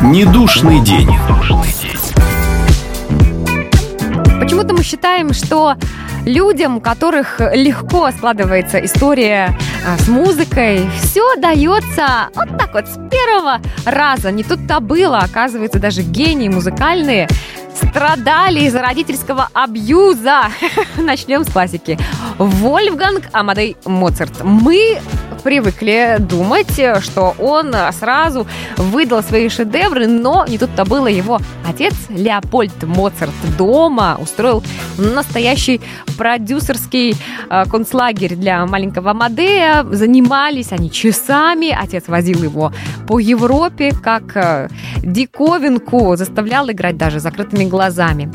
Недушный день. Почему-то мы считаем, что людям, у которых легко складывается история с музыкой, все дается вот так вот с первого раза. Не тут-то было. Оказывается, даже гении музыкальные страдали из-за родительского абьюза. Начнем с классики. Вольфганг Амадей Моцарт. Мы привыкли думать, что он сразу выдал свои шедевры, но не тут-то было. Его отец Леопольд Моцарт дома устроил настоящий продюсерский концлагерь для маленького Амадея. Занимались они часами. Отец возил его по Европе как диковинку, заставлял играть даже закрытыми глазами.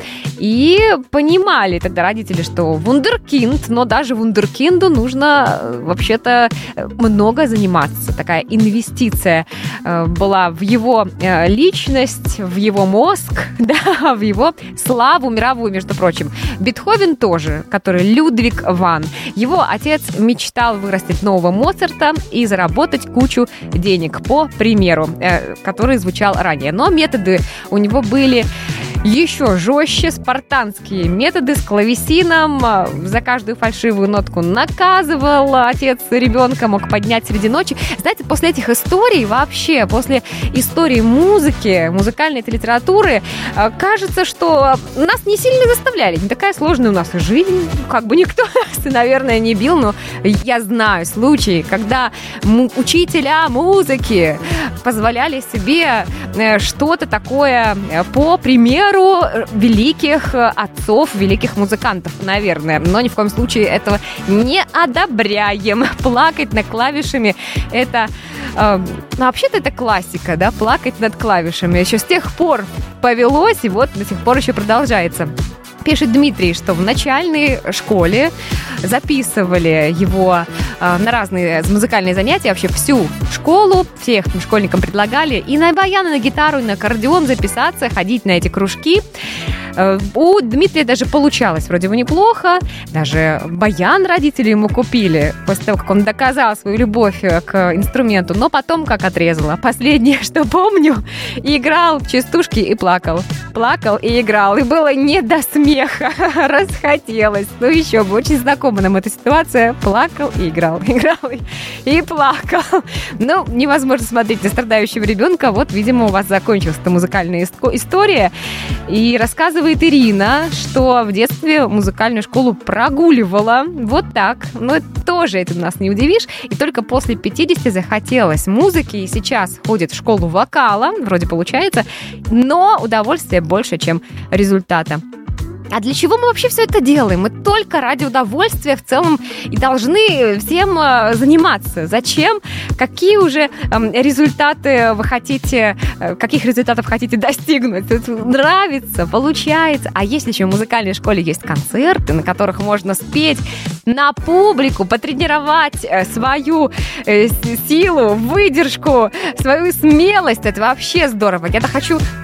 И понимали тогда родители, что вундеркинд, но даже вундеркинду нужно вообще-то много заниматься. Такая инвестиция была в его личность, в его мозг, да, в его славу мировую, между прочим. Бетховен тоже, который Людвиг ван. Его отец мечтал вырастить нового Моцарта и заработать кучу денег, по примеру, который звучал ранее. Но методы у него были еще жестче, спартанские методы с клавесином. За каждую фальшивую нотку наказывал отец ребенка, мог поднять среди ночи. Знаете, после этих историй вообще, после истории музыки, музыкальной литературы, кажется, что нас не сильно заставляли. Не такая сложная у нас жизнь, как бы никто нас, наверное, не бил, но я знаю случаи, когда учителя музыки позволяли себе что-то такое по примеру великих отцов, великих музыкантов, наверное. Но ни в коем случае этого не одобряем. Плакать над клавишами — это... вообще-то это классика, да? Плакать над клавишами. Еще с тех пор повелось, и вот до сих пор еще продолжается. Пишет Дмитрий, что в начальной школе записывали его на разные музыкальные занятия, вообще всю школу, всех школьникам предлагали и на баян, и на гитару, и на аккордеон записаться, ходить на эти кружки. У Дмитрия даже получалось вроде бы неплохо, даже баян родители ему купили после того, как он доказал свою любовь к инструменту, но потом как отрезало. Последнее, что помню, играл в частушки и плакал. Плакал и играл, и было не до смеха, расхотелось. Ну еще бы, очень знакома нам эта ситуация. Плакал и играл, играл и плакал. Ну, невозможно смотреть на страдающего ребенка. Вот, видимо, у вас закончилась эта музыкальная история. И рассказывает Ирина, что в детстве музыкальную школу прогуливала. Вот так. Но тоже это нас не удивишь. И только после 50 захотелось музыки. И сейчас ходит в школу вокала. Вроде получается. Но удовольствие больше, чем результата. А для чего мы вообще все это делаем? Мы только ради удовольствия в целом и должны всем заниматься. Зачем? Какие уже результаты вы хотите, каких результатов хотите достигнуть? Это нравится, получается. А если еще в музыкальной школе есть концерты, на которых можно спеть на публику, потренировать свою силу, выдержку, свою смелость, это вообще здорово. Я-то хочу